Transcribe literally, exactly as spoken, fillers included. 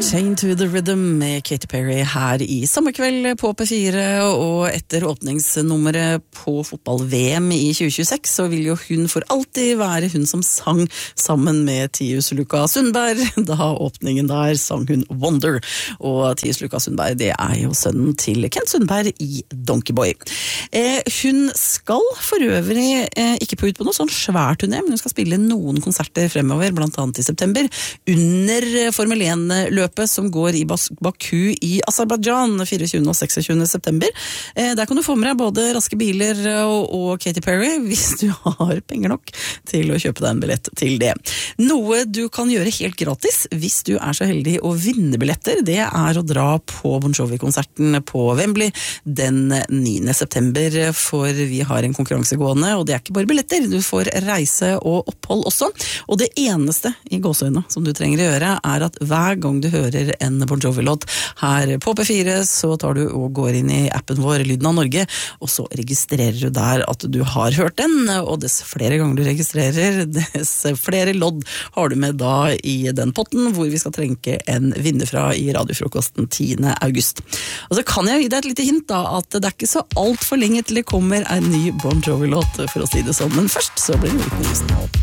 Chained to the Rhythm med Katy Perry her i sommerkveld på P fire, og etter åpningsnummeret på fotball-V M i tjue tjueseks så vil jo hun for alltid være hun som sang sammen med Tius Luka Sundberg. Da åpningen der sang hun Wonder, og Tius Luka Sundberg det er jo sønnen til Kent Sundberg i Donkeyboy. Eh, hun skal for øvrig eh, ikke på ut på noe sånn svær turné, men hun skal spille noen konserter fremover, blant annet i september, under Formel en-løpet som går i Baku i Aserbajdsjan fireogtyvende og seksogtyvende september. Eh, der kan du få med deg både raske biler og, og Katy Perry, hvis du har penger nok til å kjøpe deg en billett til det. Noe du kan gjøre helt gratis hvis du er så heldig å vinne billetter, det er å dra på Bon Jovi-konserten på Wembley den niende september, for vi har en konkurranse gående, og det er ikke bare billetter, du får reise og opphold også, og det eneste i gåseøyne som du trenger å gjøre er at hver gang du hører en Bon Jovi-låt her på P fire, så tar du og går inn i appen vår Lyden av Norge, og så registrerer du der at du har hørt den, og dess flere ganger du registrerer, dess flere lodd har du med da i den potten, hvor vi skal trenke en vinner fra i radiofrokosten tiende august. Og så kan jeg gi deg et lite hint da, at det er ikke så alt for lenge til det kommer en ny Bon Jovi-låt, for å si det sånn, men først så blir det Whitney Houston.